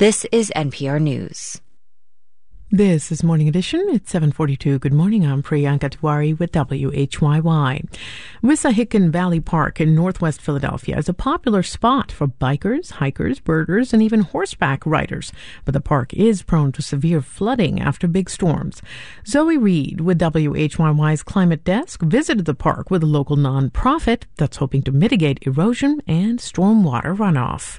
This is NPR News. This is Morning Edition. It's 7:42. Good morning. I'm Priyanka Tiwari with WHYY. Wissahickon Valley Park in northwest Philadelphia is a popular spot for bikers, hikers, birders, and even horseback riders. But the park is prone to severe flooding after big storms. Zoe Reed with WHYY's Climate Desk visited the park with a local nonprofit that's hoping to mitigate erosion and stormwater runoff.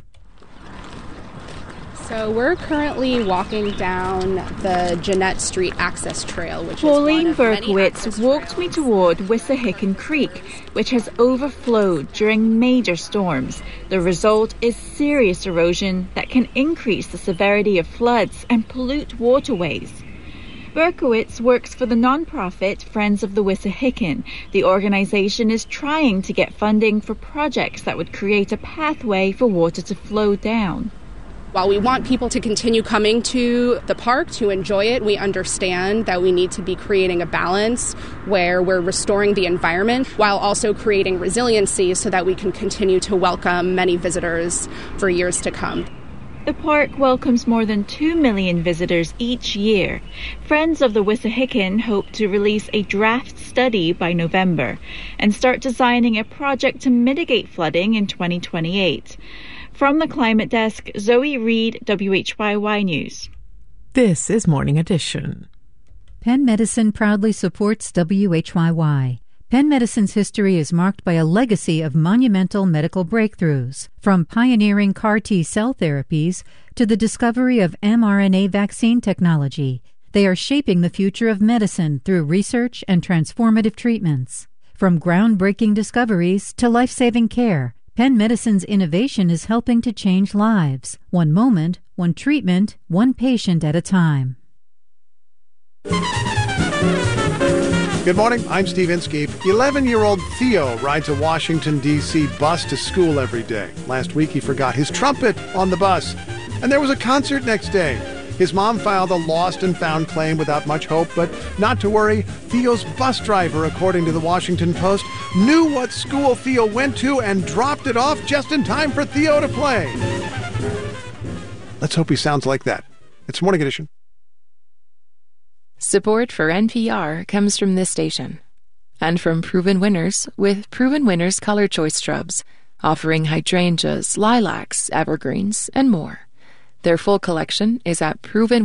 So we're currently walking down the Jeanette Street Access Trail, which Pauline is one of many Berkowitz walked me toward Wissahickon Creek, which has overflowed during major storms. The result is serious erosion that can increase the severity of floods and pollute waterways. Berkowitz works for the nonprofit Friends of the Wissahickon. The organization is trying to get funding for projects that would create a pathway for water to flow down. While we want people to continue coming to the park to enjoy it, we understand that we need to be creating a balance where we're restoring the environment while also creating resiliency so that we can continue to welcome many visitors for years to come. The park welcomes more than 2 million visitors each year. Friends of the Wissahickon hope to release a draft study by November and start designing a project to mitigate flooding in 2028. From the Climate Desk, Zoe Reed, WHYY News. This is Morning Edition. Penn Medicine proudly supports WHYY. Penn Medicine's history is marked by a legacy of monumental medical breakthroughs, from pioneering CAR T-cell therapies to the discovery of mRNA vaccine technology. They are shaping the future of medicine through research and transformative treatments. From groundbreaking discoveries to life-saving care, Penn Medicine's innovation is helping to change lives, one moment, one treatment, one patient at a time. Good morning, I'm Steve Inskeep. 11-year-old Theo rides a Washington, D.C. bus to school every day. Last week he forgot his trumpet on the bus, and there was a concert next day. His mom filed a lost and found claim without much hope, but not to worry. Theo's bus driver, according to the Washington Post, knew what school Theo went to and dropped it off just in time for Theo to play. Let's hope he sounds like that. It's Morning Edition. Support for NPR comes from this station and from Proven Winners with Proven Winners Color Choice Shrubs, offering hydrangeas, lilacs, evergreens, and more. Their full collection is at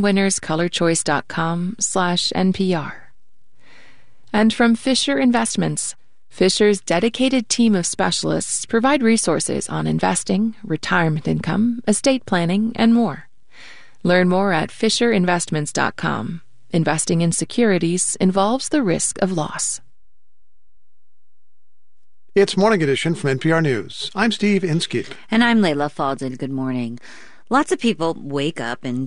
provenwinnerscolorchoice.com/NPR. And from Fisher Investments. Fisher's dedicated team of specialists provide resources on investing, retirement income, estate planning, and more. Learn more at fisherinvestments.com. Investing in securities involves the risk of loss. It's Morning Edition from NPR News. I'm Steve Inskeep. And I'm Layla Faldin. Good morning. Lots of people wake up and